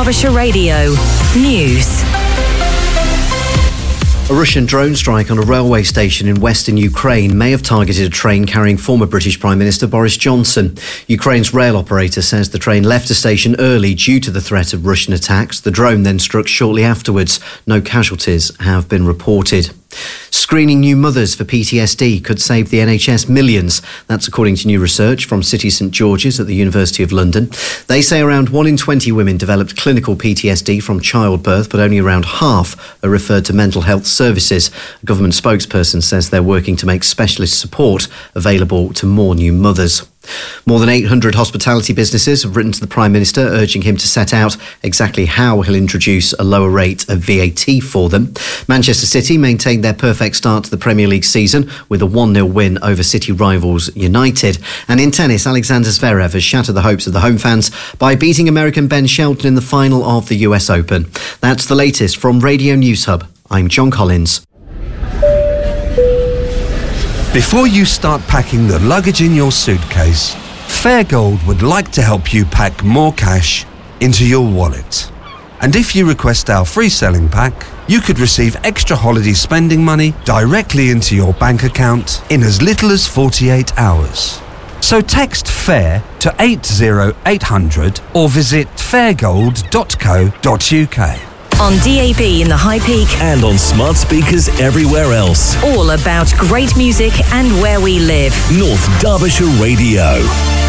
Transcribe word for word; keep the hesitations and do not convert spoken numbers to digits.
Derbyshire Radio News. A Russian drone strike on a railway station in western Ukraine may have targeted a train carrying former British Prime Minister Boris Johnson. Ukraine's rail operator says the train left the station early due to the threat of Russian attacks. The drone then struck shortly afterwards. No casualties have been reported. Screening new mothers for P T S D could save the N H S millions. That's according to new research from City St George's at the University of London. They say around one in twenty women developed clinical P T S D from childbirth, but only around half are referred to mental health services. A government spokesperson says they're working to make specialist support available to more new mothers. More than eight hundred hospitality businesses have written to the Prime Minister urging him to set out exactly how he'll introduce a lower rate of V A T for them. Manchester City maintained their perfect start to the Premier League season with a one nil win over City rivals United. And in tennis, Alexander Zverev has shattered the hopes of the home fans by beating American Ben Shelton in the final of the U S Open. That's the latest from Radio News Hub. I'm John Collins. Before you start packing the luggage in your suitcase, Fairgold would like to help you pack more cash into your wallet. And if you request our free selling pack, you could receive extra holiday spending money directly into your bank account in as little as forty-eight hours. So text FAIR to eight zero eight hundred or visit fairgold dot co dot uk. On D A B in the High Peak and on smart speakers everywhere else. All about great music and where we live. North Derbyshire Radio.